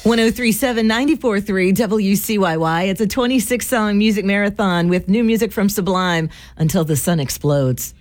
1037 94.3 WCYY. It's a 26-song music marathon with new music from Sublime until the sun explodes.